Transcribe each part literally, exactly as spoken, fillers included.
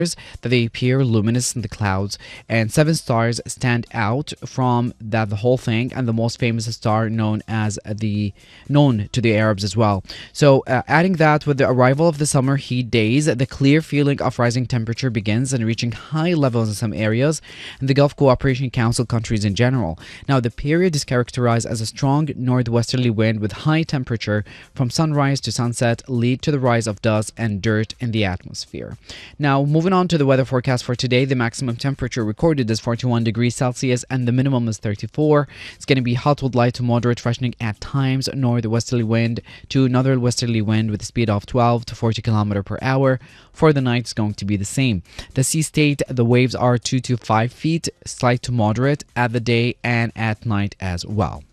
that they appear luminous in the clouds, and seven stars stand out from that the whole thing, and the most famous star known as the known to the Arabs as well. So uh, adding that with the arrival of the summer heat days, the clear feeling of rising temperature begins and reaching high levels in some areas in the Gulf Cooperation Council countries in general. Now the period is characterized as a strong northwesterly wind with high temperature from sunrise to sunset lead to the rise of dust and dirt in the atmosphere. Now moving on to the weather forecast for today, the maximum temperature recorded is forty-one degrees Celsius and the minimum is thirty-four. It's going to be hot with light to moderate freshening at times, northwesterly wind to northwesterly wind with a speed of twelve to forty kilometers per hour. For the night, it's going to be the same. The sea state, the waves are two to five feet, slight to moderate at the day and at night as well.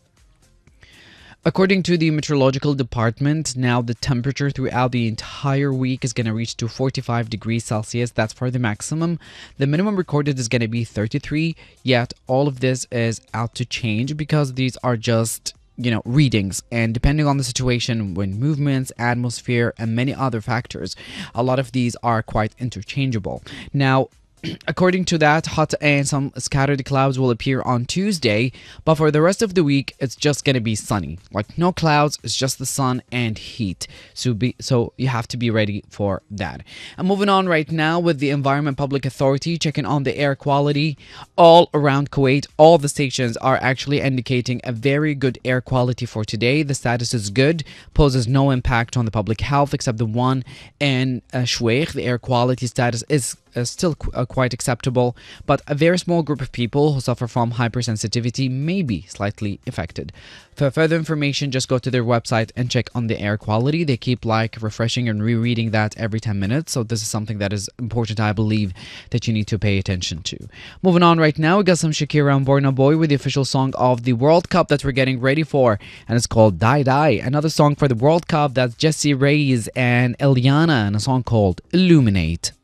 According to the meteorological department, now the temperature throughout the entire week is going to reach to forty-five degrees Celsius. That's for the maximum. The minimum recorded is going to be thirty-three, yet all of this is out to change because these are just, you know, readings, and depending on the situation, wind movements, atmosphere, and many other factors, a lot of these are quite interchangeable. Now, according to that, hot and some scattered clouds will appear on Tuesday, but for the rest of the week, it's just going to be sunny. Like no clouds, it's just the sun and heat. So be so you have to be ready for that. And moving on right now with the Environment Public Authority checking on the air quality all around Kuwait. All the stations are actually indicating a very good air quality for today. The status is good, poses no impact on the public health except the one in uh, Shueikh. The air quality status is Uh, still qu uh, quite acceptable, but a very small group of people who suffer from hypersensitivity may be slightly affected. For further information, just go to their website and check on the air quality. They keep like refreshing and rereading that every ten minutes, so this is something that is important, I believe, that you need to pay attention to. Moving on right now, we got some Shakira and Burna Boy with the official song of the World Cup that we're getting ready for, and it's called Die Die. Another song for the World Cup, that's Jessie Reyes and Eliana, and a song called Illuminate.